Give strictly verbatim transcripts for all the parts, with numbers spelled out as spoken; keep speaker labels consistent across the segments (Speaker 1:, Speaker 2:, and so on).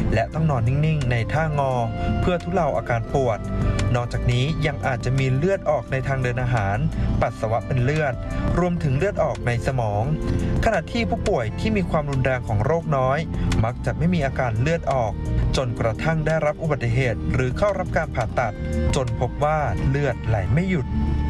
Speaker 1: และต้องนอนนิ่งๆในท่างอเพื่อทุเลาอาการปวดนอกจากนี้ยังอาจจะมีเลือดออกในทางเดินอาหารปัสสาวะเป็นเลือดรวมถึงเลือดออกในสมองขณะที่ผู้ป่วยที่มีความรุนแรงของโรคน้อยมักจะไม่มีอาการเลือดออกจนกระทั่งได้รับอุบัติเหตุหรือเข้ารับการผ่าตัดจนพบว่าเลือดไหลไม่หยุด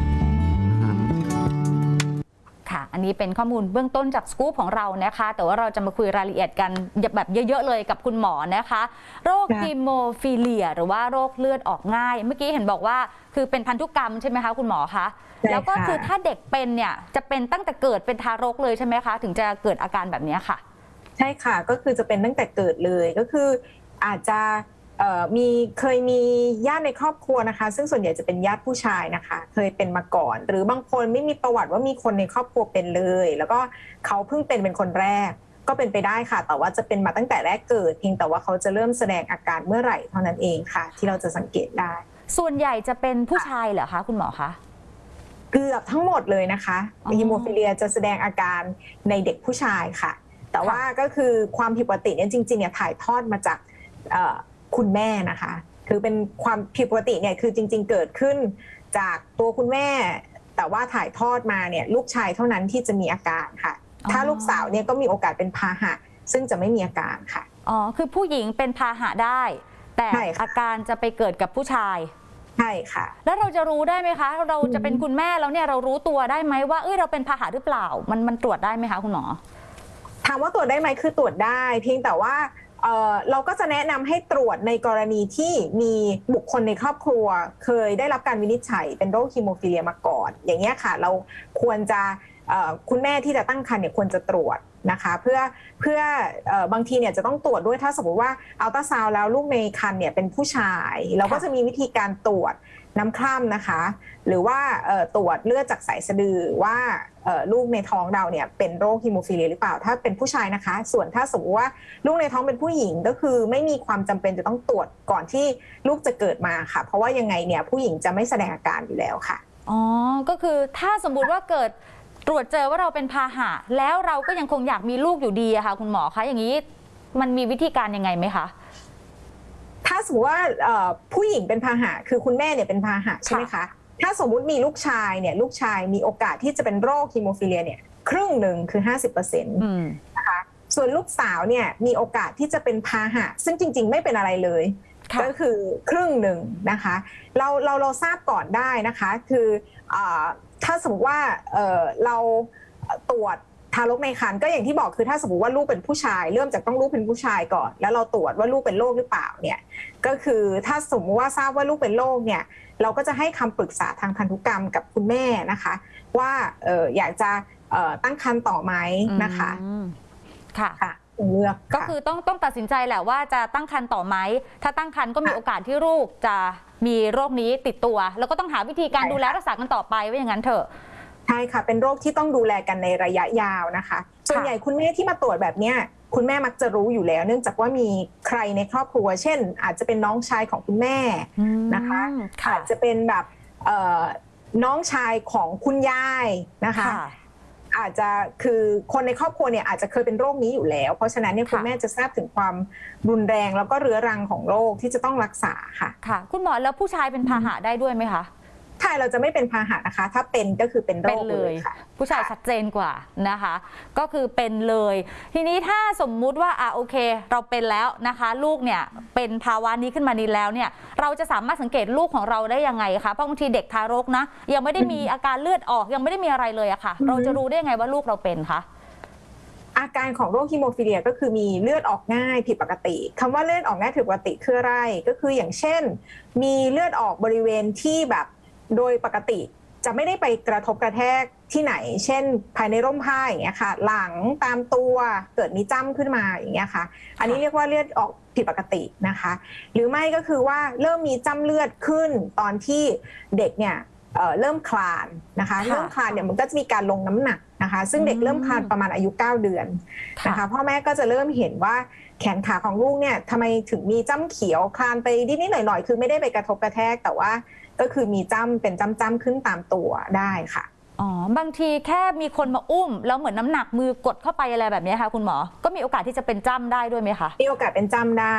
Speaker 2: ค่ะอันนี้เป็นข้อมูลเบื้องต้นจากสกู๊ปของเรานะคะแต่ว่าเราจะมาคุยรายละเอียดกันแบบเยอะๆเลยกับคุณหมอนะคะโรคฮีโมฟิเลียหรือว่าโรคเลือดออกง่ายเมื่อกี้เห็นบอกว่าคือเป็นพันธุกรรมใช่ไหมคะคุณหมอคะแล้วก็คือถ้าเด็กเป็นเนี่ยจะเป็นตั้งแต่เกิดเป็นทารกเลยใช่ไหมคะถึงจะเกิดอาการแบบนี้ค่ะ
Speaker 3: ใช่ค่ะก็คือจะเป็นตั้งแต่เกิดเลยก็คืออาจจะมีเคยมีญาติในครอบครัวนะคะซึ่งส่วนใหญ่จะเป็นญาติผู้ชายนะคะเคยเป็นมาก่อนหรือบางคนไม่มีประวัติว่ามีคนในครอบครัวเป็นเลยแล้วก็เขาเพิ่งเป็นเป็นคนแรกก็เป็นไปได้ค่ะแต่ว่าจะเป็นมาตั้งแต่แรกเกิดเพียงแต่ว่าเขาจะเริ่มแสดงอาการเมื่อไหร่เท่านั้นเองค่ะที่เราจะสังเกตได้
Speaker 2: ส่วนใหญ่จะเป็นผู้ชายเหรอคะคุณหมอคะ
Speaker 3: เกือบทั้งหมดเลยนะคะฮีโมฟิเลียจะแสดงอาการในเด็กผู้ชายค่ะแต่ว่าก็คือความผิดปกติเนี่ยจริงๆเนี่ยถ่ายทอดมาจากคุณแม่นะคะคือเป็นความผิดปกติเนี่ยคือจริงๆเกิดขึ้นจากตัวคุณแม่แต่ว่าถ่ายทอดมาเนี่ยลูกชายเท่านั้นที่จะมีอาการค่ะถ้าลูกสาวเนี่ยก็มีโอกาสเป็นพาหะซึ่งจะไม่มีอาการค่ะ
Speaker 2: อ๋อคือผู้หญิงเป็นพาหะได้แต่อาการจะไปเกิดกับผู้ชาย
Speaker 3: ใช่ค่ะ
Speaker 2: แล้วเราจะรู้ได้ไหมคะเราจะเป็นคุณแม่แล้วเนี่ยเรารู้ตัวได้ไหมว่าเอ้ยเราเป็นพาหะหรือเปล่ามันมันตรวจได้ไหมคะคุณหมอ
Speaker 3: ถามว่าตรวจได้ไหมคือตรวจได้เพียงแต่ว่าเอ่อเราก็จะแนะนำให้ตรวจในกรณีที่มีบุคคลในครอบครัวเคยได้รับการวินิจฉัยเป็นโรคฮีโมฟิเลียมาก่อนอย่างเงี้ยค่ะเราควรจะคุณแม่ที่จะตั้งครรภ์เนี่ยควรจะตรวจนะคะเพื่อเพื่อบางทีเนี่ยจะต้องตรวจด้วยถ้าสมมติว่าอัลตราซาวด์แล้วลูกในครรภ์เนี่ยเป็นผู้ชายเราก็จะมีวิธีการตรวจน้ำคร่ำนะคะหรือว่าตรวจเลือดจากสายสะดือว่าลูกในท้องเราเนี่ยเป็นโรคฮีโมฟิเลียหรือเปล่าถ้าเป็นผู้ชายนะคะส่วนถ้าสมมติว่าลูกในท้องเป็นผู้หญิงก็คือไม่มีความจำเป็นจะต้องตรวจก่อนที่ลูกจะเกิดมาค่ะเพราะว่ายังไงเนี่ยผู้หญิงจะไม่แสดงอาการอยู่แล้วค่ะ
Speaker 2: อ๋อก็คือถ้าสมมุติว่าเกิดตรวจเจอว่าเราเป็นพาหะแล้วเราก็ยังคงอยากมีลูกอยู่ดีอะค่ะคุณหมอคะอย่างนี้มันมีวิธีการยังไงไหมคะ
Speaker 3: ถ้าสมมติว่าผู้หญิงเป็นพาหะคือคุณแม่เนี่ยเป็นพาหะใช่ไหมคะถ้าสมมุติมีลูกชายเนี่ยลูกชายมีโอกาสที่จะเป็นโรคฮีโมฟิเลียเนี่ยครึ่งหนึ่งคือ ห้าสิบเปอร์เซ็นต์ นะคะส่วนลูกสาวเนี่ยมีโอกาสที่จะเป็นพาหะซึ่งจริงๆไม่เป็นอะไรเลยก็คือครึ่งหนึ่งนะคะเราเราเราทราบก่อนได้นะคะคือถ้าสมมติว่าเราตรวจทารกในครรภ์ก็อย่างที่บอกคือถ้าสมมติว่าลูกเป็นผู้ชายเริ่มจากต้องลูกเป็นผู้ชายก่อนแล้วเราตรวจว่าลูกเป็นโรคหรือเปล่าเนี่ยก็คือถ้าสมมติว่าทราบว่าลูกเป็นโรคเนี่ยเราก็จะให้คำปรึกษาทางพันธุกรรมกับคุณแม่นะคะว่าเอออยากจะตั้งครรภ์ต่อไหมนะคะ
Speaker 2: ค่ะ
Speaker 3: ค่ะเลือก
Speaker 2: ก็คือต้องต้องตัดสินใจแหละว่าจะตั้งครรภ์ต่อไหมถ้าตั้งครรภ์ก็มีโอกาสที่ลูกจะมีโรคนี้ติดตัวแล้วก็ต้องหาวิธีการดูแลรักษากันต่อไปว่าอย่างนั้นเถอะ
Speaker 3: ใช่ค่ะเป็นโรคที่ต้องดูแลกันในระยะยาวนะคะส่วนใหญ่คุณแม่ที่มาตรวจแบบนี้คุณแม่มักจะรู้อยู่แล้วเนื่องจากว่ามีใครในครอบครัวเช่นอาจจะเป็นน้องชายของคุณแม่นะคะอาจจะเป็นแบบน้องชายของคุณยายนะคะอาจจะคือคนในครอบครัวเนี่ยอาจจะเคยเป็นโรคนี้อยู่แล้วเพราะฉะนั้นเนี่ยคุณแม่จะทราบถึงความรุนแรงแล้วก็เรื้อรังของโรคที่จะต้องรักษาค่ะ
Speaker 2: ค่ะคุณหมอแล้วผู้ชายเป็นพาหะได้ด้วยไหมคะ
Speaker 3: ใช่เราจะไม่เป็นพาหะนะคะถ้าเป็นก็คือเป็นโรคเลยค่ะ
Speaker 2: ผู้ชายชัดเจนกว่านะคะก็คือเป็นเลยทีนี้ถ้าสมมุติว่าอ่ะโอเคเราเป็นแล้วนะคะลูกเนี่ยเป็นภาวะนี้ขึ้นมานี้แล้วเนี่ยเราจะสามารถสังเกตลูกของเราได้ยังไงคะเพราะบางทีเด็กทารกนะยังไม่ได้มีอาการเลือดออกยังไม่ได้มีอะไรเลยอะค่ะเราจะรู้ได้ยังไงว่าลูกเราเป็นคะ
Speaker 3: อาการของโรคฮีโมฟิเลียก็คือมีเลือดออกง่ายผิดปกติคำว่าเลือดออกง่ายผิดปกติคืออะไรก็คืออย่างเช่นมีเลือดออกบริเวณที่แบบโดยปกติจะไม่ได้ไปกระทบกระแทกที่ไหนเช่นภายในร่มผ้าอย่างเงี้ยค่ะหลังตามตัวเกิดมีจ้ำขึ้นมาอย่างเงี้ยค่ะอันนี้เรียกว่าเลือดออกผิดปกตินะคะหรือไม่ก็คือว่าเริ่มมีจ้ำเลือดขึ้นตอนที่เด็กเนี่ยเริ่มคลานนะคะเริ่มคลานเนี่ยมันก็จะมีการลงน้ำหนักนะคะซึ่งเด็กเริ่มคลานประมาณอายุเก้าเดือนนะคะพ่อแม่ก็จะเริ่มเห็นว่าแขนขาของลูกเนี่ยทำไมถึงมีจ้ำเขียวคลานไปนิดๆหน่อยๆคือไม่ได้ไปกระทบกระแทกแต่ว่าก็คือมีจ้ำเป็นจ้ำๆขึ้นตามตัวได้ค่ะ
Speaker 2: อ๋อบางทีแค่มีคนมาอุ้มแล้วเหมือนน้ำหนักมือกดเข้าไปอะไรแบบนี้ค่ะคุณหมอก็มีโอกาสที่จะเป็นจ้ำได้ด้วยไหมคะ
Speaker 3: มีโอกาสเป็นจ้ำได้